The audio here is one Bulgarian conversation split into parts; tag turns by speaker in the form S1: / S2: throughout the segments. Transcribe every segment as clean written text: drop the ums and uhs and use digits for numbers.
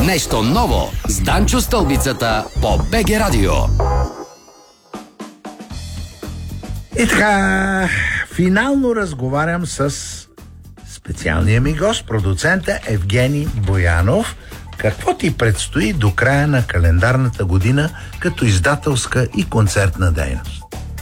S1: Нещо ново с Данчо Стълбицата по БГ Радио.
S2: И така, финално разговарям с специалния ми гост, продуцента Евгений Боянов. Какво ти предстои до края на календарната година като издателска и концертна дейност?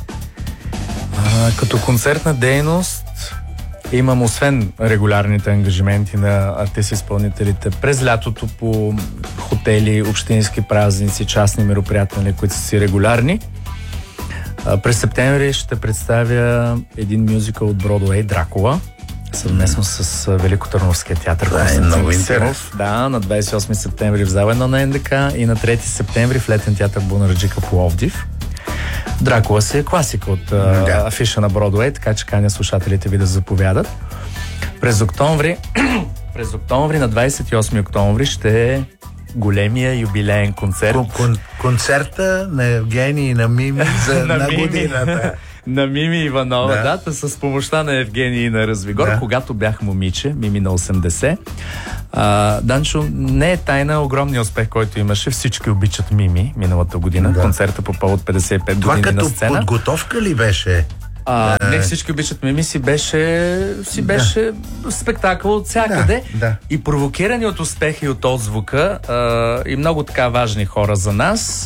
S3: Като концертна дейност имам, освен регулярните ангажименти на артист-изпълнителите през лятото по хотели, общински празници, частни мероприятия, които са си регулярни. През септември ще представя един мюзикъл от Бродуей «Дракула», съвместно с Великотърновския театър.
S2: Това е много интересно.
S3: Да, на 28 септември в зала 1 на НДК и на 3 септември в летен театър Бунарджика по Пловдив. Дракула си е класика от афиша на Бродуей, така че каня слушателите ви да заповядат. През октомври, на 28 октомври ще е големия юбилеен концерт.
S2: Концерта на Евгений и на Мими на годината.
S3: На Мими Иванова, дата с помощта на Евгений и на Развигор, когато бях момиче, Мими на 80. Данчо, не е тайна огромния успех, който имаше. Всички обичат Мими миналата година. Концерта по повод 55
S2: това
S3: години на сцена.
S2: Това като подготовка ли беше?
S3: Не всички обичат Мими си беше спектакъл от всякъде. И провокирани от успеха и от отзвука и много така важни хора за нас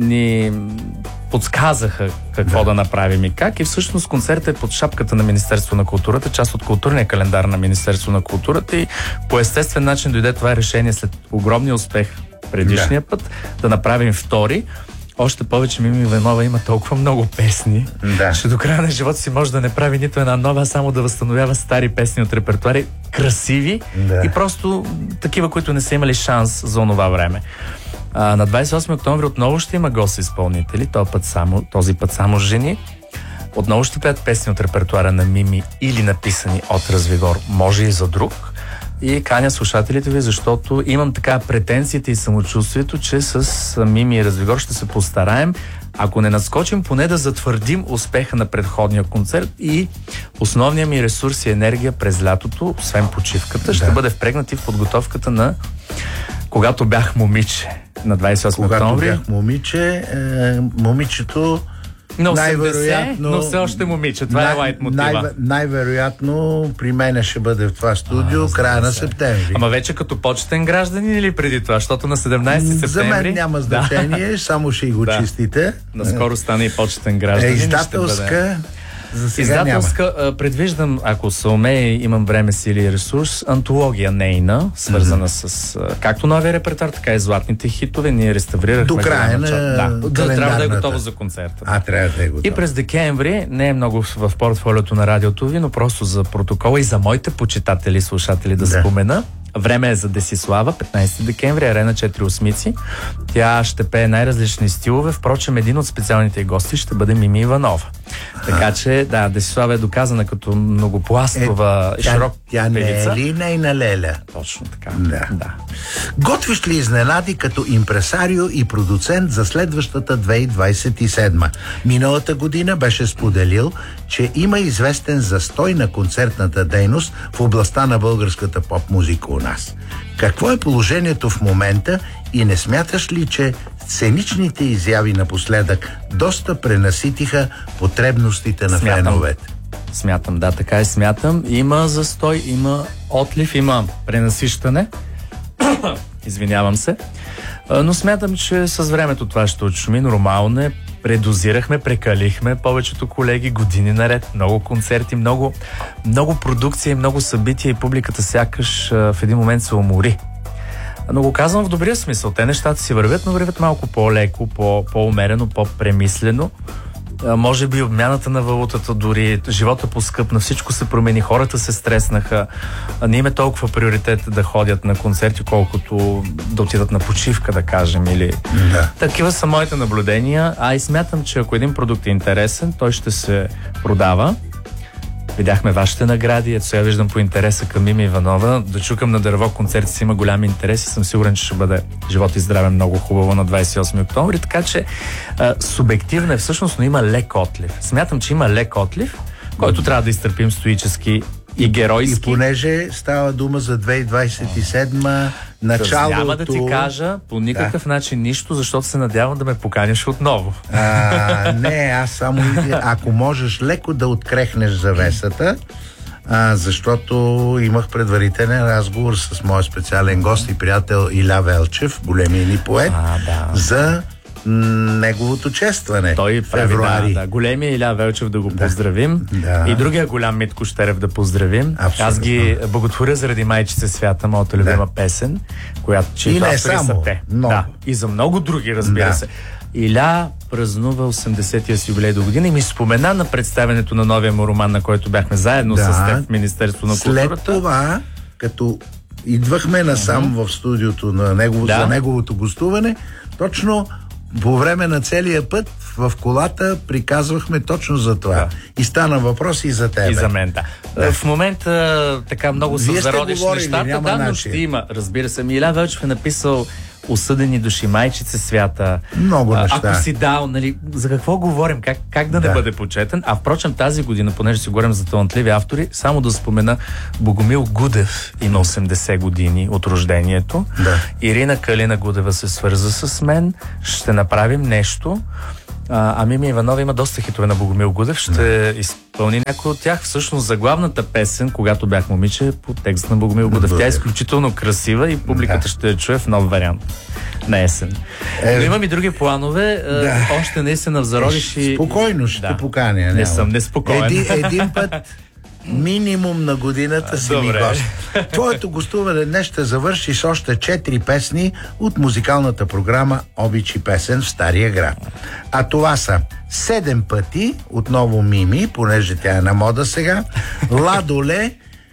S3: ни подсказаха какво да направим и как. И всъщност концертът е под шапката на Министерство на културата, част от културния календар на Министерство на културата, и по естествен начин дойде това решение след огромния успех предишния път да направим втори. Още повече Мими Иванова има толкова много песни, че до края на живота си може да не прави нито една нова, а само да възстановява стари песни от репертуари, красиви и просто такива, които не са имали шанс за онова време. На 28 октомври отново ще има гост-изпълнители, този път само жени. Отново ще пеят песни от репертуара на Мими или написани от Развигор, може и за друг. И каня слушателите ви, защото имам така претенциите и самочувствието, че с Мими и Развигор ще се постараем, ако не надскочим, поне да затвърдим успеха на предходния концерт, и основният ми ресурс и енергия през лятото, освен почивката, ще бъде впрегнат и в подготовката на Когато бях момиче на 28 октомври.
S2: Когато бях момиче, момичето
S3: на 80, но все още момиче. Това е лайт мотива.
S2: Най-вероятно при мен ще бъде в това студио края на септември.
S3: Ама вече като почетен гражданин или преди това? Защото на 17 септември...
S2: За мен няма значение, само ще го чистите.
S3: Наскоро стане и почетен гражданин.
S2: Издателска...
S3: Издателска, предвиждам, ако се умее, имам време, сили и ресурс, антология нейна, свързана с както новия репертуар, така и златните хитове. Ние реставрирахме
S2: до края на
S3: трябва да е готово за концерта.
S2: Трябва да е готово.
S3: И през декември, не е много в портфолиото на радиото ви, но просто за протокола и за моите почитатели и слушатели да спомена. Време е за Десислава, 15 декември, Арена 4 осмици. Тя ще пее най-различни стилове. Впрочем, един от специалните гости ще бъде Мими Иванова. Така че, Десислава е доказана като многопластова и широк певица.
S2: Тя не е ли нейна леля?
S3: Точно така.
S2: Да. Готвиш ли изненади като импресарио и продуцент за следващата 2027? Миналата година беше споделил, че има известен застой на концертната дейност в областта на българската поп-музика у нас. Какво е положението в момента и не смяташ ли, че сценичните изяви напоследък доста пренаситиха потребностите на феновете?
S3: Смятам, така смятам. Има застой, има отлив, има пренасищане. Извинявам се. Но смятам, че с времето това ще отшуми. Нормално е. Предозирахме, прекалихме повечето колеги години наред. Много концерти, много продукция, много събития и публиката сякаш в един момент се умори. Но го казвам в добрия смисъл. Те нещата си вървят, но вървят малко по-леко, по-умерено, по-премислено. Може би обмяната на валутата, дори живота поскъпна, всичко се промени, хората се стреснаха. Не им е толкова приоритет да ходят на концерти, колкото да отидат на почивка, да кажем. Такива са моите наблюдения. И смятам, че ако един продукт е интересен, той ще се продава. Видяхме вашите награди, ето сега виждам по интереса към Мими Иванова. Да чукам на дърво концерти си има голям интерес и съм сигурен, че ще бъде живот и здраве много хубаво на 28 октомври, така че субективно е всъщност, но има лек отлив. Смятам, че има лек отлив, който трябва да изтърпим стоически и геройски.
S2: И понеже става дума за 2027 началото...
S3: Няма да ти кажа по никакъв начин нищо, защото се надявам да ме поканиш отново.
S2: Не, аз само... Ако можеш леко да открехнеш завесата, защото имах предварителен разговор с моя специален гост и приятел Иля Велчев, големия ни поет, за неговото честване.
S3: Той
S2: февруари.
S3: Големия Иля Велчев да го поздравим. И другия голям Митко Щерев да поздравим.
S2: Абсолютно.
S3: Аз ги благотворя заради Майчице свята, моята любима песен, която
S2: и не само.
S3: И за много други, разбира се. Иля празнува 80-я си юбилей до година и ми спомена на представянето на новия му роман, на който бяхме заедно с теб в Министерство на културата.
S2: След това, като идвахме насам в студиото на за неговото гостуване, точно по време на целия път в колата приказвахме точно за това. И стана въпрос и за теб.
S3: И за мен, В момента така много се зародиш нещата, но ще има. Разбира се, Иля Велчев е написал Осъдени души, Майчице свята.
S2: Много неща.
S3: Ако си дал, нали, за какво говорим? Как да не бъде почетен? А впрочем тази година, понеже си говорим за талантливи автори, само да спомена Богомил Гудев има 80 години от рождението. Ирина Калина Гудева се свърза с мен. Ще направим нещо. Мими Иванова има доста хитове на Богомил Гудев. Ще изпълни някой от тях. Всъщност заглавната песен, когато бях момиче, е по текст на Богомил Гудев. Тя е изключително красива и публиката ще я чуе в нов вариант на есен. Но имам и други планове. Още наистина в зародиш и...
S2: Спокойно ще поканя.
S3: Не съм неспокоен.
S2: Един път минимум на годината си ми гост. Твоето гостуване днес ще завърши с още 4 песни от музикалната програма Обич и песен в Стария град. А това са 7 пъти, отново Мими, понеже тя е на мода сега, Ладоле,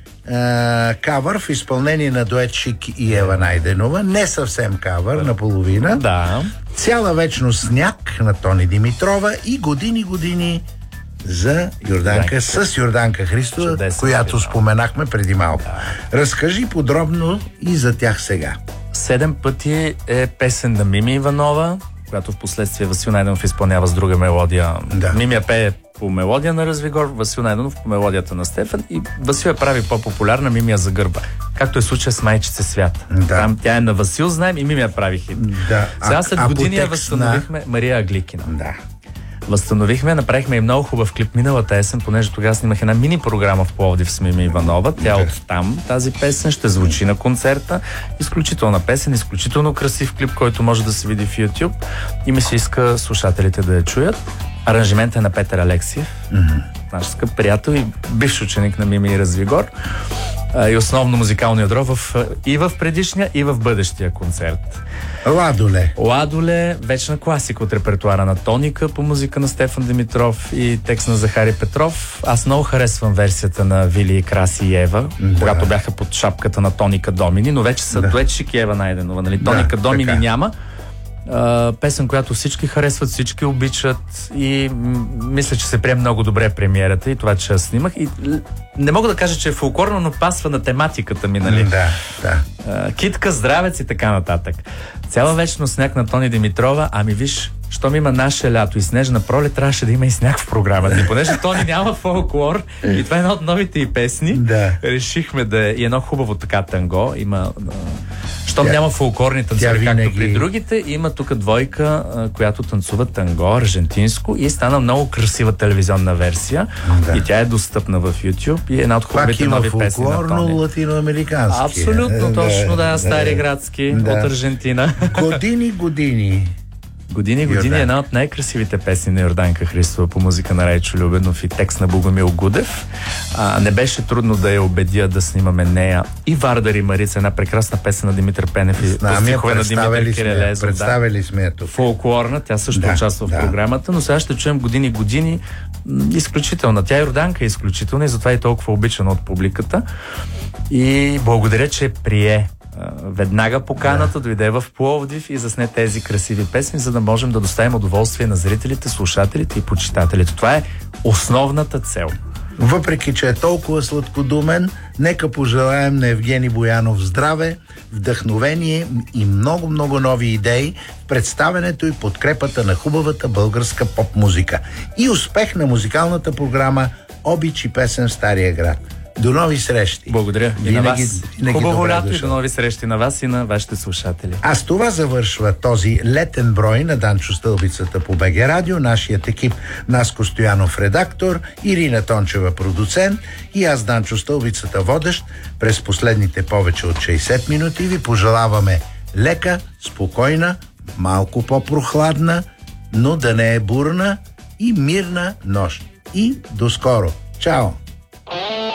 S2: кавър в изпълнение на дует Шик и Ева Найденова, не съвсем кавър, наполовина. Цяла вечност сняг на Тони Димитрова и години за Йорданка с Йорданка Христова, която споменахме преди малко. Разкажи подробно и за тях сега.
S3: 7 пъти е песен на Мими Иванова, която в последствие Васил Найденов изпълнява с друга мелодия. Мими я пее по мелодия на Развигор, Васил Найденов по мелодията на Стефан и Васил я прави по-популярна, Мими я загърба. Както е случая с Майчице свята. Там тя е на Васил, знаем, и Мими я прави хит. Сега след години я възстановихме Мария Агликина. Възстановихме, направихме и много хубав клип миналата есен, понеже тогава снимах една мини програма в Пловдив с Мими Иванова. Тя от там, тази песен, ще звучи на концерта. Изключителна песен, изключително красив клип, който може да се види в YouTube. И ми се иска слушателите да я чуят. Аранжимент е на Петър Алексиев, наш скъп приятел и бивш ученик на Мими и Развигор. И основно музикално ядро и в предишния, и в бъдещия концерт. Ладоле, вечна класика от репертуара на Тоника по музика на Стефан Димитров и текст на Захари Петров. Аз много харесвам версията на Вили, Краси и Ева, когато бяха под шапката на Тоника Домини, но вече са дует Шик и Ева Найденова. Нали? Тоника Домини няма. Песен, която всички харесват, всички обичат и мисля, че се приема много добре премиерата и това, че я снимах. И не мога да кажа, че е фолклорно, но пасва на тематиката ми, нали? Китка, здравец и така нататък. Цяла вечност сняг на Тони Димитрова, ами виж, щом има наше лято и снежна пролет, трябваше да има и сняг в програмата. И понеже Тони няма фолклор и това е една от новите й песни, решихме да е и едно хубаво така танго. Има... Щом няма фолклорни танцори, както при другите, има тук двойка, която танцува танго, аржентинско и стана много красива телевизионна версия. И тя е достъпна в YouTube и една от хубавите нови песни на Тони.
S2: Фолклорно латиноамерикански.
S3: Абсолютно точно, стари градски от Аржентина. Години е една от най-красивите песни на Йорданка Христова по музика на Райчо Любенов и текст на Богомил Гудев. Не беше трудно да я убедя да снимаме нея и Вардар и Марица, една прекрасна песен на Димитър Пенев и стихове на Димитър Кирелезов.
S2: Представили сме тук.
S3: Фолклорна, тя също участва в програмата, но сега ще чуем години. Изключителна. Тя Йорданка е изключителна и затова е толкова обичана от публиката. И благодаря, че прие веднага поканата, дойде в Пловдив и засне тези красиви песни, за да можем да доставим удоволствие на зрителите, слушателите и почитателите. Това е основната цел.
S2: Въпреки, че е толкова сладкодумен, нека пожелаем на Евгений Боянов здраве, вдъхновение и много нови идеи в представянето и подкрепата на хубавата българска поп-музика. И успех на музикалната програма Обич и песен в Стария град. До нови срещи.
S3: Благодаря. И на вас. Хубаво
S2: добре
S3: лято и
S2: дошъл.
S3: до нови срещи на вас и на вашите слушатели.
S2: А с това завършва този летен брой на Данчо Стълбицата по БГ Радио. Нашият екип: Наско Стоянов, редактор, Ирина Тончева, продуцент, и аз, Данчо Стълбицата, водещ. През последните повече от 60 минути ви пожелаваме лека, спокойна, малко по-прохладна, но да не е бурна и мирна нощ. И до скоро. Чао!